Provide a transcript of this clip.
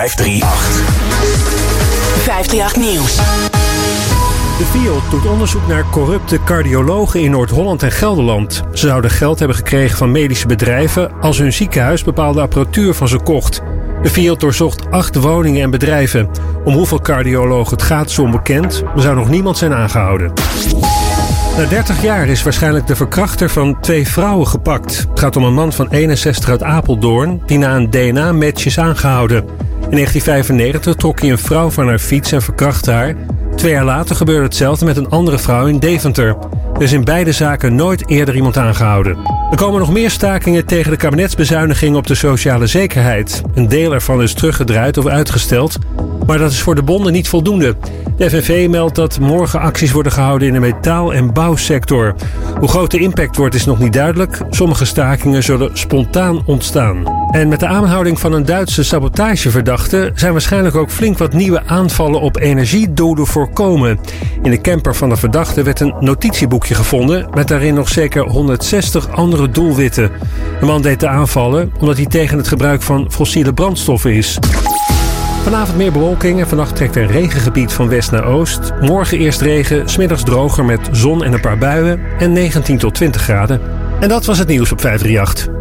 538. 538 Nieuws. De FIOD doet onderzoek naar corrupte cardiologen in Noord-Holland en Gelderland. Ze zouden geld hebben gekregen van medische bedrijven als hun ziekenhuis bepaalde apparatuur van ze kocht. De FIOD doorzocht 8 woningen en bedrijven. Om hoeveel cardiologen het gaat is onbekend. Er zou nog niemand zijn aangehouden. Na 30 jaar is waarschijnlijk de verkrachter van 2 vrouwen gepakt. Het gaat om een man van 61 uit Apeldoorn die na een DNA-match is aangehouden. In 1995 trok hij een vrouw van haar fiets en verkrachtte haar. 2 jaar later gebeurde hetzelfde met een andere vrouw in Deventer. Er is in beide zaken nooit eerder iemand aangehouden. Er komen nog meer stakingen tegen de kabinetsbezuinigingen op de sociale zekerheid. Een deel ervan is teruggedraaid of uitgesteld, maar dat is voor de bonden niet voldoende. De FNV meldt dat morgen acties worden gehouden in de metaal- en bouwsector. Hoe groot de impact wordt is nog niet duidelijk. Sommige stakingen zullen spontaan ontstaan. En met de aanhouding van een Duitse sabotageverdachte zijn waarschijnlijk ook flink wat nieuwe aanvallen op energiedoden voorkomen. In de camper van de verdachte werd een notitieboekje gevonden met daarin nog zeker 160 andere doelwitten. De man deed de aanvallen omdat hij tegen het gebruik van fossiele brandstoffen is. Vanavond meer bewolking en vannacht trekt een regengebied van west naar oost. Morgen eerst regen, 's middags droger met zon en een paar buien en 19 tot 20 graden. En dat was het nieuws op 538.